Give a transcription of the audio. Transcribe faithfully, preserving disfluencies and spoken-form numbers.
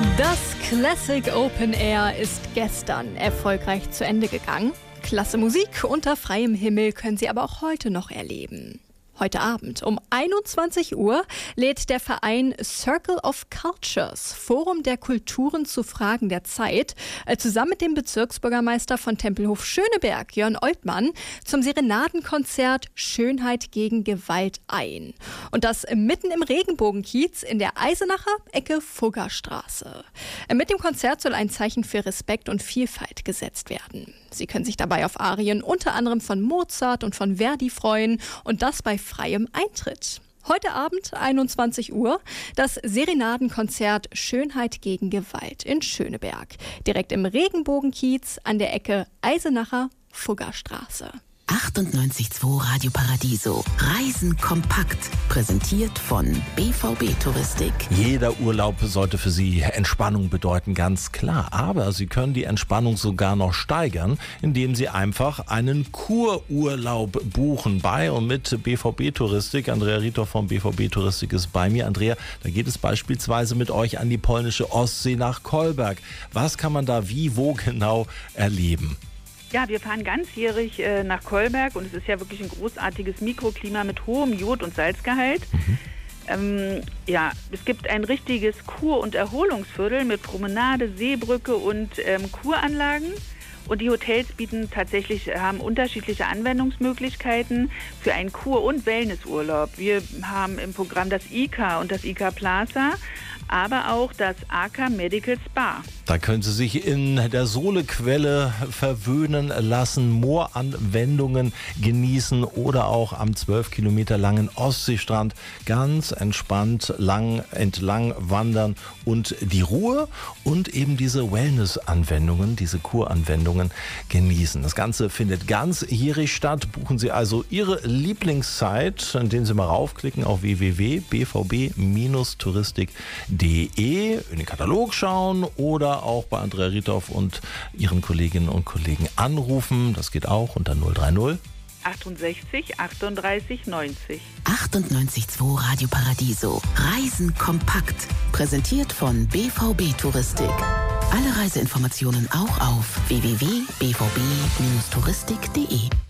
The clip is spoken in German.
Das Classic Open Air ist gestern erfolgreich zu Ende gegangen. Klasse Musik unter freiem Himmel können Sie aber auch heute noch erleben. Heute Abend um einundzwanzig Uhr lädt der Verein Circle of Cultures, Forum der Kulturen zu Fragen der Zeit, zusammen mit dem Bezirksbürgermeister von Tempelhof-Schöneberg, Jörn Oltmann, zum Serenadenkonzert Schönheit gegen Gewalt ein. Und das mitten im Regenbogenkiez in der Eisenacher Ecke Fuggerstraße. Mit dem Konzert soll ein Zeichen für Respekt und Vielfalt gesetzt werden. Sie können sich dabei auf Arien unter anderem von Mozart und von Verdi freuen und das bei freiem Eintritt. Heute Abend einundzwanzig Uhr das Serenadenkonzert Schönheit gegen Gewalt in Schöneberg. Direkt im Regenbogenkiez an der Ecke Eisenacher Fuggerstraße. achtundneunzig Komma zwei Radio Paradiso. Reisen kompakt. Präsentiert von B V B Touristik. Jeder Urlaub sollte für Sie Entspannung bedeuten, ganz klar. Aber Sie können die Entspannung sogar noch steigern, indem Sie einfach einen Kururlaub buchen bei und mit B V B Touristik. Andrea Rietor von B V B Touristik ist bei mir. Andrea, da geht es beispielsweise mit euch an die polnische Ostsee nach Kolberg. Was kann man da wie, wo genau erleben? Ja, wir fahren ganzjährig äh, nach Kolberg und es ist ja wirklich ein großartiges Mikroklima mit hohem Jod- und Salzgehalt. Mhm. Ähm, ja, es gibt ein richtiges Kur- und Erholungsviertel mit Promenade, Seebrücke und ähm, Kuranlagen. Und die Hotels bieten tatsächlich, haben unterschiedliche Anwendungsmöglichkeiten für einen Kur- und Wellnessurlaub. Wir haben im Programm das I K A und das I K A Plaza, aber auch das A K A Medical Spa. Da können Sie sich in der Solequelle verwöhnen lassen, Mooranwendungen genießen oder auch am zwölf Kilometer langen Ostseestrand ganz entspannt lang entlang wandern und die Ruhe und eben diese Wellness-Anwendungen, diese Kuranwendungen genießen. Das Ganze findet ganzjährig statt. Buchen Sie also Ihre Lieblingszeit, indem Sie mal raufklicken auf w w w punkt b v b touristik punkt d e, in den Katalog schauen oder auch bei Andrea Rietor und ihren Kolleginnen und Kollegen anrufen. Das geht auch unter null drei null achtundsechzig achtunddreißig neunzig. achtundneunzig Komma zwei Radio Paradiso. Reisen kompakt. Präsentiert von B V B Touristik. Alle Reiseinformationen auch auf w w w punkt b v b touristik punkt d e.